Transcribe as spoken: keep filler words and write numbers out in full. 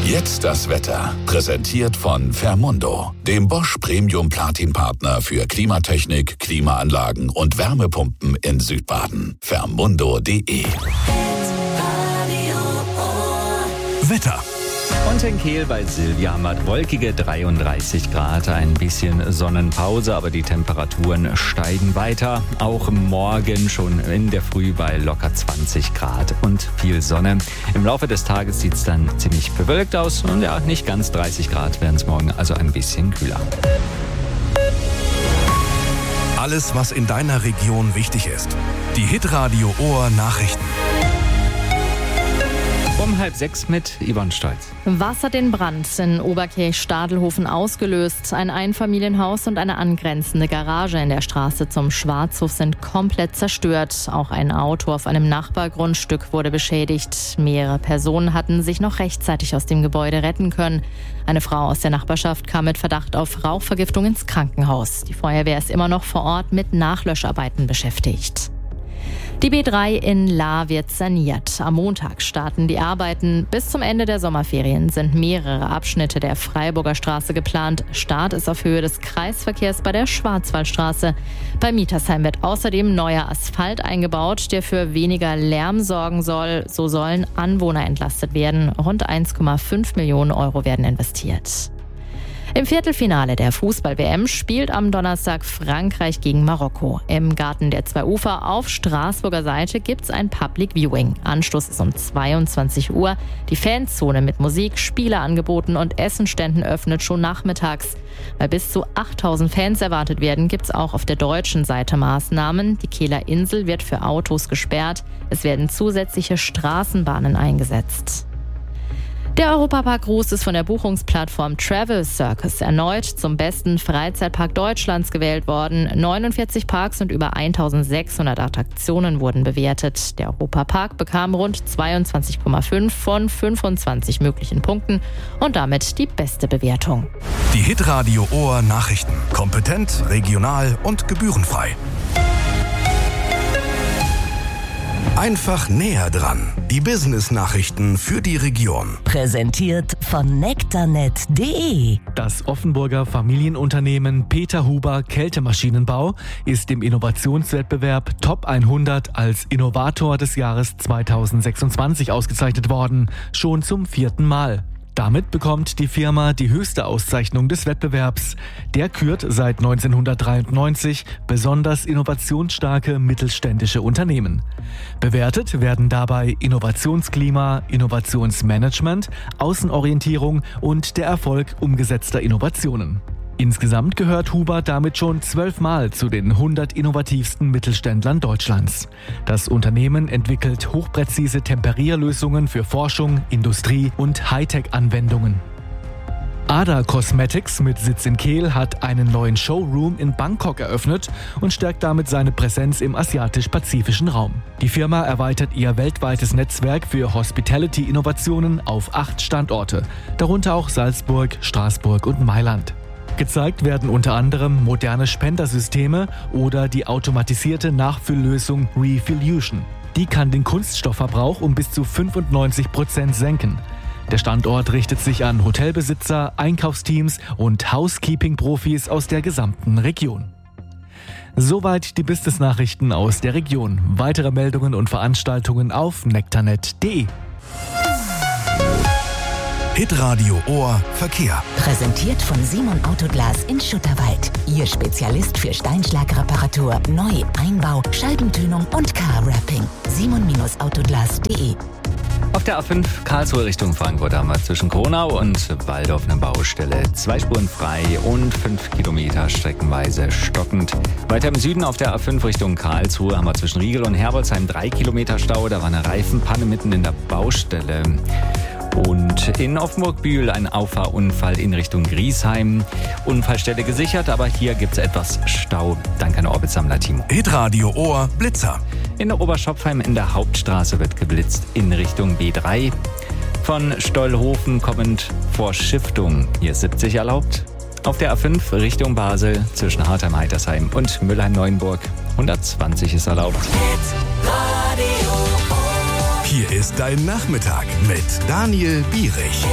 Jetzt das Wetter. Präsentiert von Fermundo, dem Bosch Premium Platin Partner für Klimatechnik, Klimaanlagen und Wärmepumpen in Südbaden. Fermundo punkt de. Wetter. Und in Kehl bei Silvia haben wir wolkige dreiunddreißig Grad, ein bisschen Sonnenpause, aber die Temperaturen steigen weiter. Auch morgen schon in der Früh bei locker zwanzig Grad und viel Sonne. Im Laufe des Tages sieht es dann ziemlich bewölkt aus und ja, nicht ganz dreißig Grad werden es morgen, also ein bisschen kühler. Alles, was in deiner Region wichtig ist. Die Hitradio Ohr Nachrichten. Um halb sechs mit Yvonne Stolz. Was hat den Brand in Oberkirch-Stadelhofen ausgelöst? Ein Einfamilienhaus und eine angrenzende Garage in der Straße zum Schwarzhof sind komplett zerstört. Auch ein Auto auf einem Nachbargrundstück wurde beschädigt. Mehrere Personen hatten sich noch rechtzeitig aus dem Gebäude retten können. Eine Frau aus der Nachbarschaft kam mit Verdacht auf Rauchvergiftung ins Krankenhaus. Die Feuerwehr ist immer noch vor Ort mit Nachlöscharbeiten beschäftigt. Die B drei in Lahr wird saniert. Am Montag starten die Arbeiten. Bis zum Ende der Sommerferien sind mehrere Abschnitte der Freiburger Straße geplant. Start ist auf Höhe des Kreisverkehrs bei der Schwarzwaldstraße. Bei Mietersheim wird außerdem neuer Asphalt eingebaut, der für weniger Lärm sorgen soll. So sollen Anwohner entlastet werden. Rund eins Komma fünf Millionen Euro werden investiert. Im Viertelfinale der Fußball-W M spielt am Donnerstag Frankreich gegen Marokko. Im Garten der Zwei Ufer auf Straßburger Seite gibt's ein Public Viewing. Anstoß ist um zweiundzwanzig Uhr. Die Fanzone mit Musik, Spieleangeboten und Essenständen öffnet schon nachmittags. Weil bis zu achttausend Fans erwartet werden, gibt's auch auf der deutschen Seite Maßnahmen. Die Kehler Insel wird für Autos gesperrt. Es werden zusätzliche Straßenbahnen eingesetzt. Der Europapark Ruß ist von der Buchungsplattform Travel Circus erneut zum besten Freizeitpark Deutschlands gewählt worden. neunundvierzig Parks und über eintausendsechshundert Attraktionen wurden bewertet. Der Europapark bekam rund zweiundzwanzig Komma fünf von fünfundzwanzig möglichen Punkten und damit die beste Bewertung. Die Hitradio Ohr Nachrichten. Kompetent, regional und gebührenfrei. Einfach näher dran. Die Business-Nachrichten für die Region. Präsentiert von nektarnet punkt de. Das Offenburger Familienunternehmen Peter Huber Kältemaschinenbau ist im Innovationswettbewerb Top hundert als Innovator des Jahres zweitausendsechsundzwanzig ausgezeichnet worden. Schon zum vierten Mal. Damit bekommt die Firma die höchste Auszeichnung des Wettbewerbs. Der kürt seit neunzehnhundertdreiundneunzig besonders innovationsstarke mittelständische Unternehmen. Bewertet werden dabei Innovationsklima, Innovationsmanagement, Außenorientierung und der Erfolg umgesetzter Innovationen. Insgesamt gehört Huber damit schon zwölfmal zu den hundert innovativsten Mittelständlern Deutschlands. Das Unternehmen entwickelt hochpräzise Temperierlösungen für Forschung, Industrie und Hightech-Anwendungen. Ada Cosmetics mit Sitz in Kehl hat einen neuen Showroom in Bangkok eröffnet und stärkt damit seine Präsenz im asiatisch-pazifischen Raum. Die Firma erweitert ihr weltweites Netzwerk für Hospitality-Innovationen auf acht Standorte, darunter auch Salzburg, Straßburg und Mailand. Gezeigt werden unter anderem moderne Spendersysteme oder die automatisierte Nachfülllösung Refilution. Die kann den Kunststoffverbrauch um bis zu fünfundneunzig Prozent senken. Der Standort richtet sich an Hotelbesitzer, Einkaufsteams und Housekeeping-Profis aus der gesamten Region. Soweit die Business-Nachrichten aus der Region. Weitere Meldungen und Veranstaltungen auf nektarnet punkt de. Hitradio Ohr Verkehr. Präsentiert von Simon Autoglas in Schutterwald. Ihr Spezialist für Steinschlagreparatur, Neu-, Einbau, Scheibentönung und Car-Wrapping. simon Autoglas punkt de. Auf der A fünf Karlsruhe Richtung Frankfurt haben wir zwischen Kronau und Waldorf eine Baustelle. Zwei Spuren frei und fünf Kilometer streckenweise stockend. Weiter im Süden auf der A fünf Richtung Karlsruhe haben wir zwischen Riegel und Herbolzheim drei Kilometer Stau. Da war eine Reifenpanne mitten in der Baustelle. Und in Offenburg-Bühl ein Auffahrunfall in Richtung Griesheim. Unfallstelle gesichert, aber hier gibt es etwas Stau. Danke an Orbitsammler Timo. Hitradio Ohr Blitzer. In der Oberschopfheim in der Hauptstraße wird geblitzt in Richtung B drei. Von Stollhofen kommend vor Schiftung. Hier ist siebzig erlaubt. Auf der A fünf Richtung Basel zwischen Hartheim-Heitersheim und Müllheim-Neuenburg. hundertzwanzig ist erlaubt. Hier ist dein Nachmittag mit Daniel Bierich.